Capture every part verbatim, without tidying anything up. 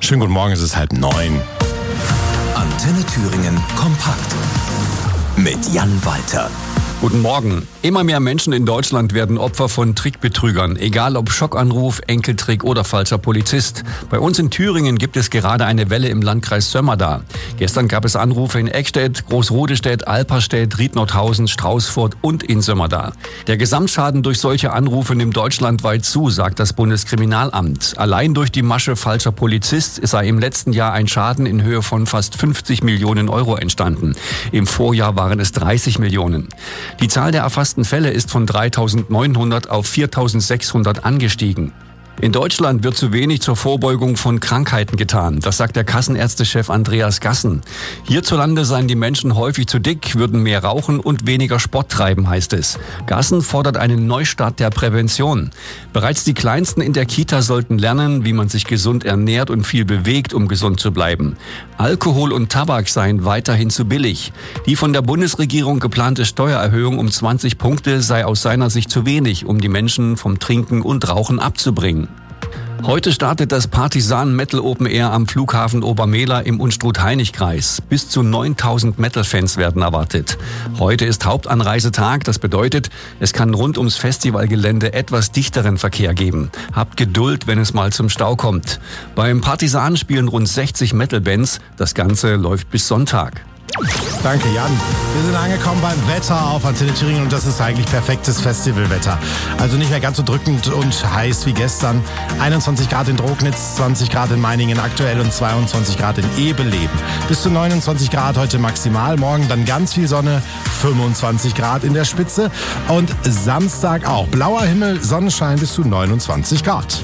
Schönen guten Morgen, es ist halb neun. Antenne Thüringen kompakt mit Jan Walter. Guten Morgen. Immer mehr Menschen in Deutschland werden Opfer von Trickbetrügern, egal ob Schockanruf, Enkeltrick oder falscher Polizist. Bei uns in Thüringen gibt es gerade eine Welle im Landkreis Sömmerda. Gestern gab es Anrufe in Eckstedt, Großrodestedt, Alperstedt, Riednotthausen, Straußfurt und in Sömmerda. Der Gesamtschaden durch solche Anrufe nimmt deutschlandweit zu, sagt das Bundeskriminalamt. Allein durch die Masche falscher Polizist sei im letzten Jahr ein Schaden in Höhe von fast fünfzig Millionen Euro entstanden. Im Vorjahr waren es dreißig Millionen. Die Zahl der erfassten Fälle ist von dreitausendneunhundert auf viertausendsechshundert angestiegen. In Deutschland wird zu wenig zur Vorbeugung von Krankheiten getan. Das sagt der Kassenärztechef Andreas Gassen. Hierzulande seien die Menschen häufig zu dick, würden mehr rauchen und weniger Sport treiben, heißt es. Gassen fordert einen Neustart der Prävention. Bereits die Kleinsten in der Kita sollten lernen, wie man sich gesund ernährt und viel bewegt, um gesund zu bleiben. Alkohol und Tabak seien weiterhin zu billig. Die von der Bundesregierung geplante Steuererhöhung um zwanzig Punkte sei aus seiner Sicht zu wenig, um die Menschen vom Trinken und Rauchen abzubringen. Heute startet das Partisan Metal Open Air am Flughafen Obermehler im Unstrut-Hainich-Kreis. Bis zu neuntausend Metal-Fans werden erwartet. Heute ist Hauptanreisetag, das bedeutet, es kann rund ums Festivalgelände etwas dichteren Verkehr geben. Habt Geduld, wenn es mal zum Stau kommt. Beim Partisan spielen rund sechzig Metal-Bands. Das Ganze läuft bis Sonntag. Danke, Jan. Wir sind angekommen beim Wetter auf Antenne Thüringen und das ist eigentlich perfektes Festivalwetter. Also nicht mehr ganz so drückend und heiß wie gestern. einundzwanzig Grad in Drognitz, zwanzig Grad in Meiningen aktuell und zweiundzwanzig Grad in Ebeleben. Bis zu neunundzwanzig Grad heute maximal. Morgen dann ganz viel Sonne, fünfundzwanzig Grad in der Spitze. Und Samstag auch. Blauer Himmel, Sonnenschein bis zu neunundzwanzig Grad.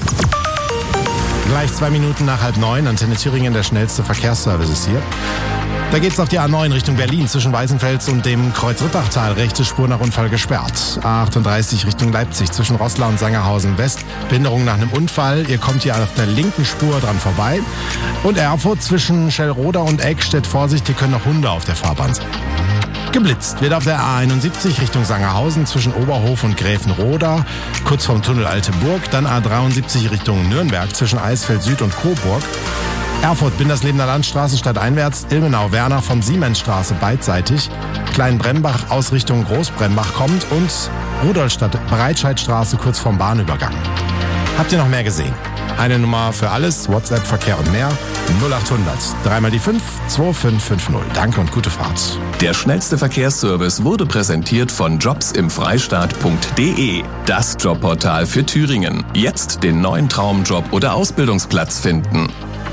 Gleich zwei Minuten nach halb neun. Antenne Thüringen, der schnellste Verkehrsservice ist hier. Da geht's auf die A neun Richtung Berlin zwischen Weißenfels und dem Kreuz Rippachtal. Rechte Spur nach Unfall gesperrt. A achtunddreißig Richtung Leipzig zwischen Roßlau und Sangerhausen West. Behinderung nach einem Unfall. Ihr kommt hier auf der linken Spur dran vorbei. Und Erfurt zwischen Schellroda und Eckstedt. Vorsicht, hier können noch Hunde auf der Fahrbahn sein. Geblitzt wird auf der A einundsiebzig Richtung Sangerhausen zwischen Oberhof und Gräfenroda, kurz vorm Tunnel Alte Burg. Dann A dreiundsiebzig Richtung Nürnberg zwischen Eisfeld Süd und Coburg. Erfurt, Binderslebener Landstraße stadteinwärts, Ilmenau-Werner von Siemensstraße beidseitig, Kleinbrembach aus Richtung Großbrembach kommt und Rudolstadt Breitscheidstraße kurz vorm Bahnübergang. Habt ihr noch mehr gesehen? Eine Nummer für alles, WhatsApp, Verkehr und mehr, null achthundert, dreimal die fünf, zwei fünf fünf null. Danke und gute Fahrt. Der schnellste Verkehrsservice wurde präsentiert von jobs im freistaat punkt de, das Jobportal für Thüringen. Jetzt den neuen Traumjob oder Ausbildungsplatz finden.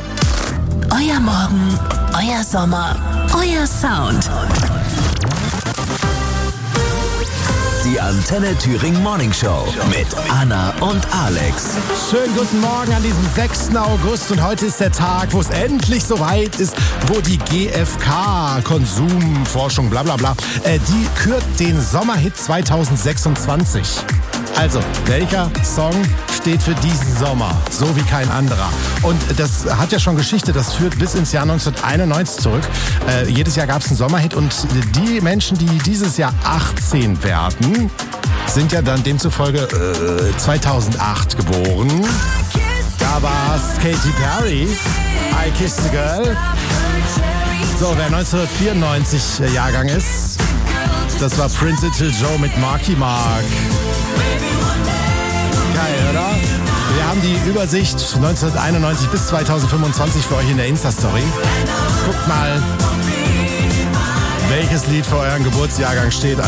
Euer Morgen, euer Sommer, euer Sound. Die Antenne Thüringen Morning Show mit Anna und Alex. Schönen guten Morgen an diesem sechsten August und heute ist der Tag, wo es endlich soweit ist, wo die G F K, Konsumforschung, bla bla bla, äh, die kürt den Sommerhit zweitausendsechsundzwanzig. Also, welcher Song steht für diesen Sommer, so wie kein anderer? Und das hat ja schon Geschichte, das führt bis ins Jahr neunzehnhunderteinundneunzig zurück. Äh, jedes Jahr gab es einen Sommerhit und die Menschen, die dieses Jahr achtzehn werden, sind ja dann demzufolge äh, zweitausendacht geboren. Da war's Katy Perry, I Kissed a Girl. So, wer neunzehnhundertvierundneunzig Jahrgang ist, das war Prince Little Joe mit Marky Mark. Geil, oder? Wir haben die Übersicht neunzehnhunderteinundneunzig bis zweitausendfünfundzwanzig für euch in der Insta-Story. Guckt mal, welches Lied für euren Geburtsjahrgang steht.